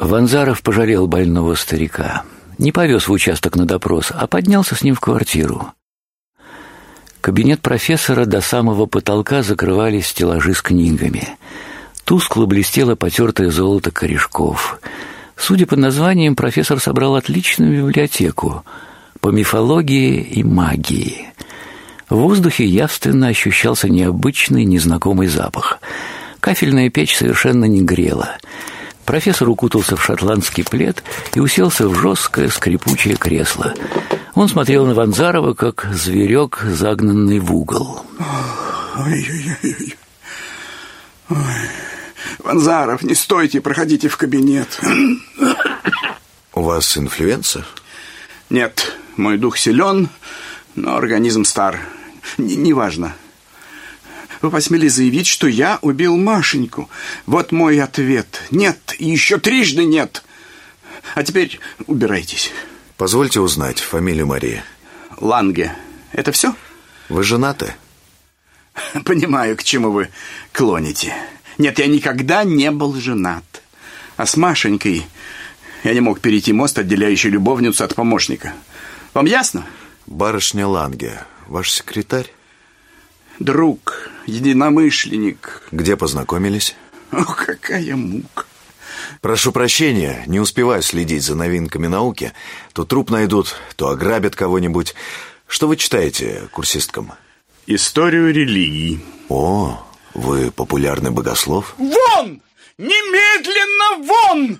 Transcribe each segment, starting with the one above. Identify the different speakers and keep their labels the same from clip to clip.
Speaker 1: Ванзаров пожалел больного старика. Не повез в участок на допрос, а поднялся с ним в квартиру. Кабинет профессора до самого потолка закрывали стеллажи с книгами. Тускло блестело потертое золото корешков. Судя по названиям, профессор собрал отличную библиотеку по мифологии и магии. В воздухе явственно ощущался необычный, незнакомый запах. Кафельная печь совершенно не грела. Профессор укутался в шотландский плед и уселся в жесткое скрипучее кресло. Он смотрел на Ванзарова, как зверек, загнанный в угол.
Speaker 2: Ой-ой-ой. Ой. Ванзаров, не стойте, проходите в кабинет.
Speaker 3: У вас инфлюенса?
Speaker 2: Нет, мой дух силен, но организм стар. Неважно. Вы посмели заявить, что я убил Машеньку. Вот мой ответ. Нет, и еще трижды нет. А теперь убирайтесь.
Speaker 3: Позвольте узнать фамилию Марии.
Speaker 2: Ланге. Это все?
Speaker 3: Вы женаты?
Speaker 2: Понимаю, к чему вы клоните. Нет, я никогда не был женат. А с Машенькой я не мог перейти мост, отделяющий любовницу от помощника. Вам ясно?
Speaker 3: Барышня Ланге, ваш секретарь?
Speaker 2: Друг, единомышленник.
Speaker 3: Где познакомились?
Speaker 2: Ох, какая мука.
Speaker 3: Прошу прощения, не успеваю следить за новинками науки. То труп найдут, то ограбят кого-нибудь. Что вы читаете курсисткам?
Speaker 2: Историю религии.
Speaker 3: О, вы популярный богослов?
Speaker 2: Вон! Немедленно вон!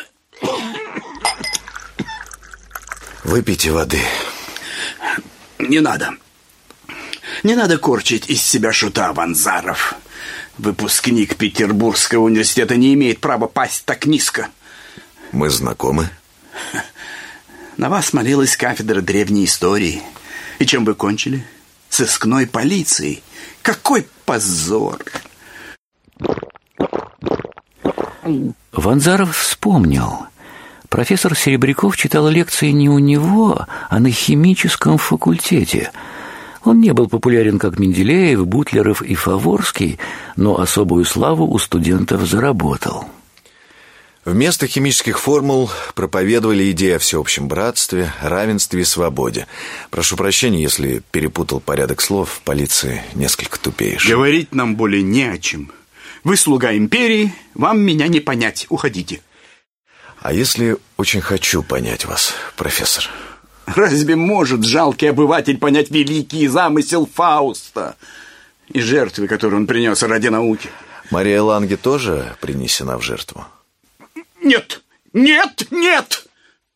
Speaker 3: Выпейте воды.
Speaker 2: Не надо. Не надо корчить из себя шута, Ванзаров. Выпускник Петербургского университета не имеет права пасть так низко.
Speaker 3: Мы знакомы?
Speaker 2: На вас молилась кафедра древней истории. И чем вы кончили? Сыскной полицией. Какой позор!
Speaker 1: Ванзаров вспомнил. Профессор Серебряков читал лекции не у него, а на химическом факультете. Он не был популярен, как Менделеев, Бутлеров и Фаворский, но особую славу у студентов заработал.
Speaker 3: Вместо химических формул проповедовали идеи о всеобщем братстве, равенстве и свободе. Прошу прощения, если перепутал порядок слов, в полиции несколько тупеешь.
Speaker 2: Говорить нам более не о чем. Вы слуга империи, вам меня не понять. Уходите.
Speaker 3: А если очень хочу понять вас, профессор?
Speaker 2: Разве может жалкий обыватель понять великий замысел Фауста и жертвы, которую он принес ради науки?
Speaker 3: Мария Ланге тоже принесена в жертву?
Speaker 2: Нет! Нет! Нет!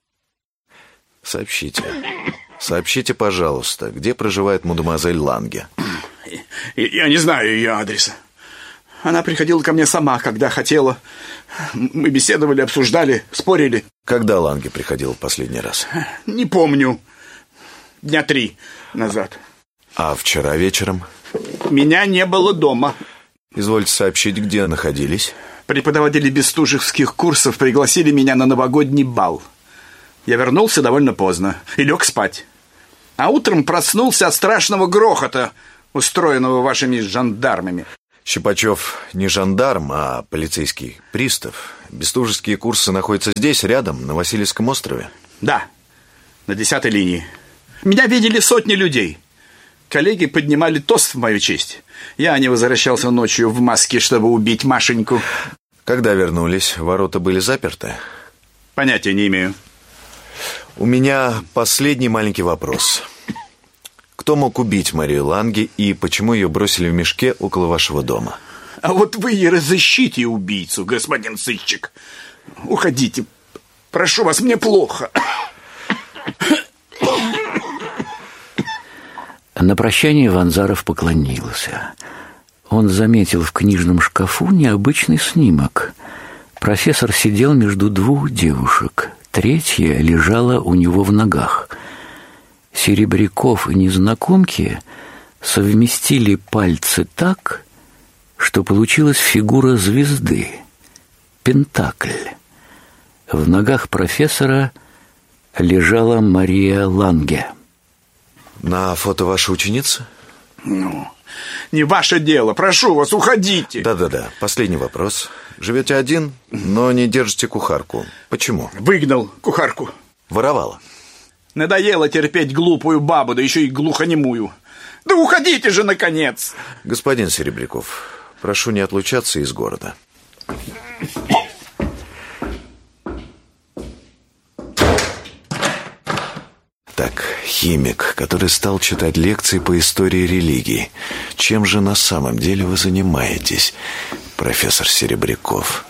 Speaker 3: Сообщите, пожалуйста, где проживает мадемуазель Ланге?
Speaker 2: Я не знаю ее адреса. Она приходила ко мне сама, когда хотела. Мы беседовали, обсуждали, спорили.
Speaker 3: Когда Ланге приходила в последний раз?
Speaker 2: Не помню. 3 дня назад.
Speaker 3: А вчера вечером?
Speaker 2: Меня не было дома.
Speaker 3: Извольте сообщить, где находились.
Speaker 2: Преподаватели бестужевских курсов пригласили меня на новогодний бал. Я вернулся довольно поздно и лег спать. А утром проснулся от страшного грохота, устроенного вашими жандармами.
Speaker 3: Щипачев не жандарм, а полицейский пристав. Бестужевские курсы находятся здесь, рядом, на Васильевском острове?
Speaker 2: Да, на 10-й линии. Меня видели сотни людей. Коллеги поднимали тост в мою честь. Я не возвращался ночью в маске, чтобы убить Машеньку.
Speaker 3: Когда вернулись, ворота были заперты?
Speaker 2: Понятия не имею.
Speaker 3: У меня последний маленький вопрос. Кто мог убить Марию Ланге и почему ее бросили в мешке около вашего дома?
Speaker 2: А вот вы и разыщите убийцу, господин сыщик. Уходите. Прошу вас, мне плохо.
Speaker 1: На прощание Ванзаров поклонился. Он заметил в книжном шкафу необычный снимок. Профессор сидел между 2 девушек. 3-я лежала у него в ногах. Серебряков и незнакомки совместили пальцы так, что получилась фигура звезды – пентакль. В ногах профессора лежала Мария Ланге.
Speaker 3: На фото ваша ученица?
Speaker 2: Ну, Не ваше дело. Прошу вас, уходите.
Speaker 3: Да-да-да. Последний вопрос. Живете один, но не держите кухарку. Почему?
Speaker 2: Выгнал кухарку.
Speaker 3: Воровала.
Speaker 2: Надоело терпеть глупую бабу, да еще и глухонемую. Да уходите же, наконец!
Speaker 3: Господин Серебряков, прошу не отлучаться из города. Так, химик, который стал читать лекции по истории религии. Чем же на самом деле вы занимаетесь, профессор Серебряков?